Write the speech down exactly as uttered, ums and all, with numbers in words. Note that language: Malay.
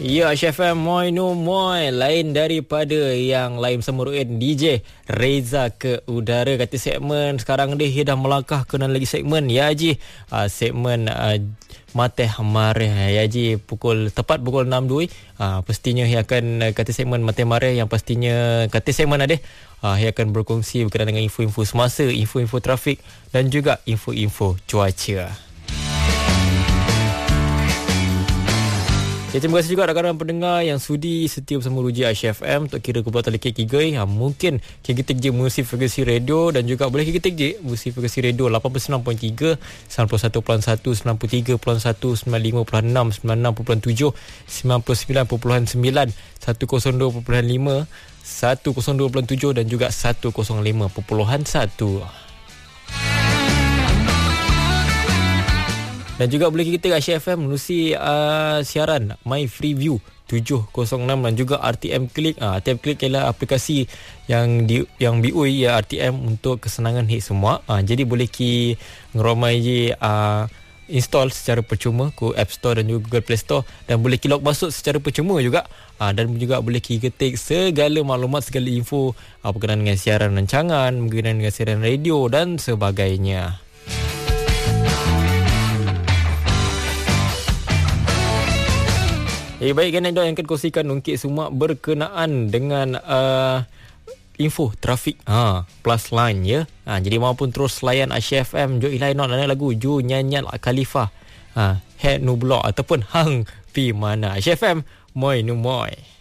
Ya, Aisyah F M, moi no moi. Lain daripada yang lain bersama Ruin D J Reza ke udara. Kata segmen sekarang dia, dia dah melangkah ke lagi segmen. Ya Haji, uh, segmen uh, Mateh Mareh. Ya Haji, pukul tepat pukul enam dua. Uh, pastinya dia akan uh, kata segmen Mateh Mareh yang pastinya kata segmen ada. Uh, dia akan berkongsi berkenaan dengan info-info semasa, info-info trafik dan juga info-info cuaca. Ya, terima kasih juga rakan-rakan pendengar yang sudi setia bersama Ruji Aisyah F M untuk kira kebetulan Lekik Kigai. Ha, mungkin kita je mengisi frekuensi radio dan juga boleh kita je mengisi frekuensi radio lapan puluh sembilan perpuluhan tiga, sembilan puluh satu perpuluhan satu, sembilan puluh tiga perpuluhan satu, sembilan puluh lima perpuluhan enam, sembilan puluh enam perpuluhan tujuh, sembilan puluh sembilan perpuluhan sembilan, seratus dua perpuluhan lima, seratus dua perpuluhan tujuh dan juga seratus lima perpuluhan satu. Dan juga boleh kita Aisyah F M menerusi uh, siaran My Free View tujuh kosong enam dan juga R T M Click. Uh, R T M Click ialah aplikasi yang di yang B U I ya R T M untuk kesenangan hit semua. Uh, jadi boleh ki ngeromai je uh, install secara percuma ke App Store dan juga Google Play Store, dan boleh ki log masuk secara percuma juga. Uh, dan juga boleh ki ketik segala maklumat, segala info uh, berkenaan dengan siaran rancangan, berkenaan dengan siaran radio dan sebagainya. Eh, baik, kan yang akan kongsikan ungkit semua berkenaan dengan uh, info trafik ha, plus line ya. Ha, jadi maupun terus layan Aisyah F M, jo ilai not lagu Jo nyanyian Khalifah, ha, Head No Block ataupun Hang Pi Mana. Aisyah F M, moi no moi.